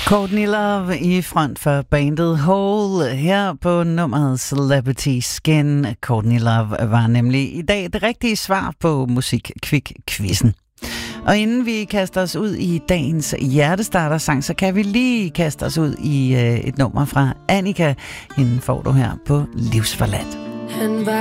Courtney Love i front for bandet Hole her på nummeret Celebrity Skin. Courtney Love var nemlig i dag det rigtige svar på Musik-Kvik-quizzen. Og inden vi kaster os ud i dagens hjertestarter-sang, så kan vi lige kaste os ud i et nummer fra Annika. Hende får du her på Livsforladt.